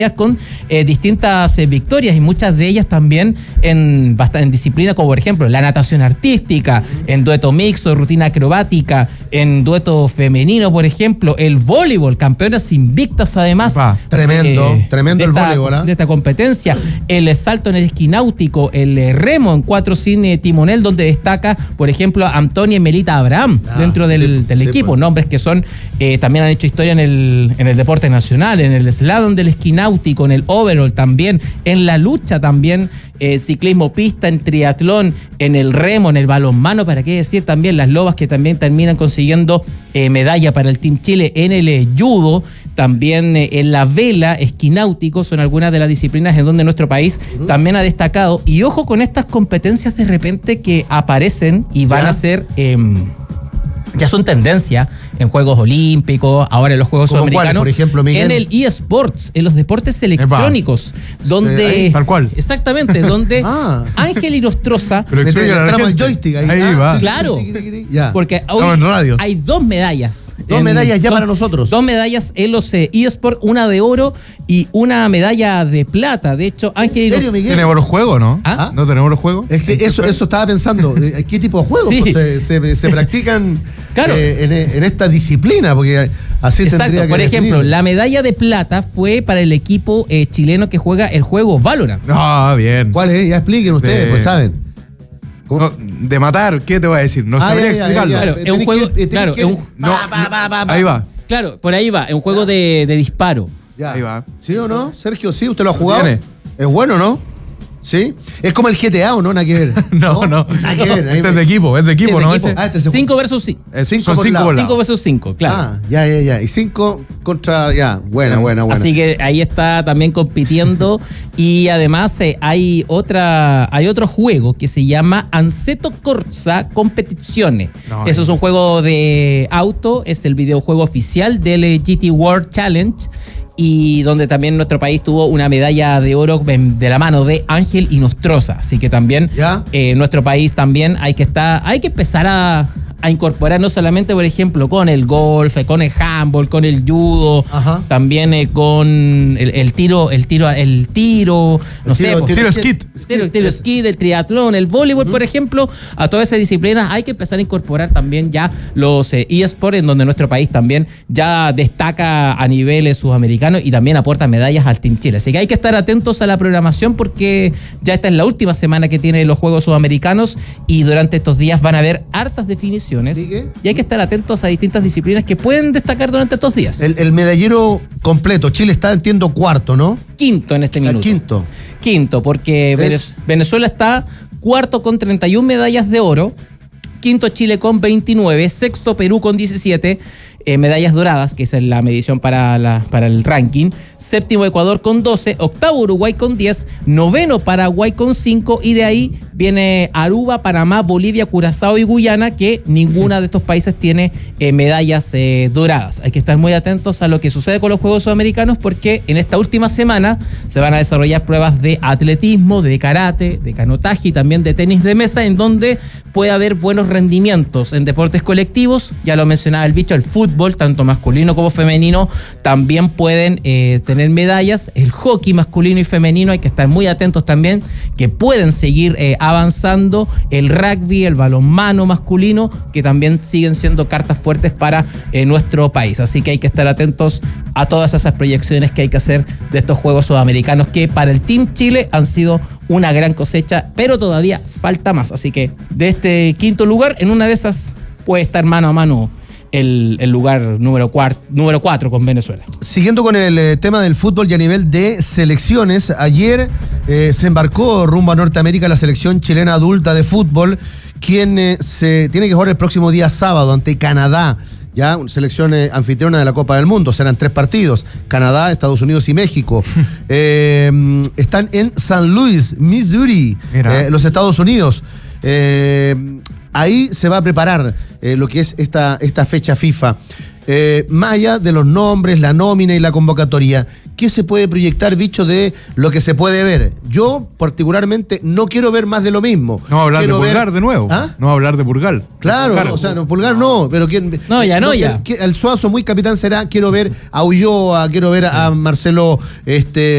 con distintas victorias y muchas de ellas también en disciplinas como por ejemplo la natación artística, en dueto mixto, rutina acrobática, en dueto femenino por ejemplo, el voleibol, campeonas invictas además. Tremendo el voleibol, ¿eh? De esta competencia, el salto en el esquí náutico, el remo en 4 sin timonel, donde destaca por ejemplo Antonia y Melita Abraham dentro del equipo, pues. Nombres que son también han hecho historia en el deporte nacional, en el slalom del esquí náutico, en el overall también, en la lucha también, ciclismo pista, en triatlón, en el remo, en el balonmano, para qué decir también las lobas que también terminan consiguiendo medalla para el Team Chile, en el judo, también en la vela, esquí náutico, son algunas de las disciplinas en donde nuestro país también ha destacado. Y ojo con estas competencias de repente que aparecen y van a ser, ya son tendencia en Juegos Olímpicos, ahora en los Juegos Sudamericanos, por ejemplo, Miguel, en el eSports, en los deportes electrónicos, donde tal cual, exactamente, donde Ángel Inostroza, pero el joystick ahí va, claro, porque hoy hay 2 medallas, para nosotros, 2 medallas en los eSports, una de oro y una medalla de plata. De hecho, Ángel Inostroza, ¿tenemos los juegos, no? ¿No tenemos los juegos? Es que eso estaba pensando, ¿qué tipo de juegos se practican en esta disciplina? Porque así tendría que por ejemplo, definirlo. la medalla de plata fue para el equipo chileno que juega el juego Valorant. Bien. ¿Cuál es? Ya expliquen ustedes, pues saben. No, de matar, ¿qué te voy a decir? No sabría explicarlo. Claro, es un juego. Ahí va. Claro, por ahí va. Es un juego de disparo. Ya. Ahí va. ¿Sí o no? Sergio, ¿sí? ¿Usted lo ha jugado? ¿Tiene? Es bueno, ¿no? ¿Sí? Es como el GTA, ¿o no? Nada que ver. No. Nada que ver. Este es de equipo, ¿no? Este es 5 versus 5. 5 versus 5, claro. Ya. Y 5 contra. Ya, buena. Así que ahí está también compitiendo. Y además hay otro juego que se llama Assetto Corsa Competizione. Eso es un juego de auto, es el videojuego oficial del GT World Challenge. Y donde también nuestro país tuvo una medalla de oro de la mano de Ángel Inostroza. Así que también nuestro país también hay que empezar a incorporar no solamente, por ejemplo, con el golf, con el handball, con el judo, también con el tiro esquí, del triatlón, el voleibol, por ejemplo, a todas esas disciplinas hay que empezar a incorporar también ya los eSports, en donde nuestro país también ya destaca a niveles sudamericanos y también aporta medallas al Team Chile. Así que hay que estar atentos a la programación porque ya esta es la última semana que tiene los Juegos Sudamericanos y durante estos días van a haber hartas definiciones. Y hay que estar atentos a distintas disciplinas que pueden destacar durante estos días. El medallero completo, Chile está, entiendo, cuarto, ¿no? Quinto en este minuto. Quinto, porque Venezuela está cuarto con 31 medallas de oro, quinto Chile con 29, sexto Perú con 17 medallas doradas, que esa es la medición para el ranking, séptimo Ecuador con 12, octavo Uruguay con 10, noveno Paraguay con 5 y de ahí viene Aruba, Panamá, Bolivia, Curazao y Guyana, que ninguna de estos países tiene medallas doradas. Hay que estar muy atentos a lo que sucede con los Juegos Sudamericanos porque en esta última semana se van a desarrollar pruebas de atletismo, de karate, de canotaje y también de tenis de mesa, en donde puede haber buenos rendimientos en deportes colectivos. Ya lo mencionaba el bicho, el fútbol, tanto masculino como femenino, también pueden tener medallas. El hockey masculino y femenino hay que estar muy atentos también, que pueden seguir avanzando. El rugby, el balonmano masculino, que también siguen siendo cartas fuertes para nuestro país. Así que hay que estar atentos a todas esas proyecciones que hay que hacer de estos Juegos Sudamericanos, que para el Team Chile han sido una gran cosecha, pero todavía falta más. Así que de este quinto lugar, en una de esas puede estar mano a mano el lugar número 4 con Venezuela. Siguiendo con el tema del fútbol y a nivel de selecciones, ayer se embarcó rumbo a Norteamérica la selección chilena adulta de fútbol, quien se tiene que jugar el próximo día sábado ante Canadá. Ya, selección anfitriona de la Copa del Mundo, serán 3 partidos, Canadá, Estados Unidos y México. Están en San Luis, Missouri, los Estados Unidos. Ahí se va a preparar lo que es esta fecha FIFA. más allá de los nombres, la nómina y la convocatoria, ¿qué se puede proyectar, Bicho, de lo que se puede ver? Yo, particularmente, no quiero ver más de lo mismo. No hablar de Pulgar de nuevo. ¿Ah? No hablar de Pulgar. Claro, o sea, no, Pulgar no, pero ¿quién? No, ya. El Suazo muy capitán será, quiero ver a Ulloa, quiero ver a Marcelo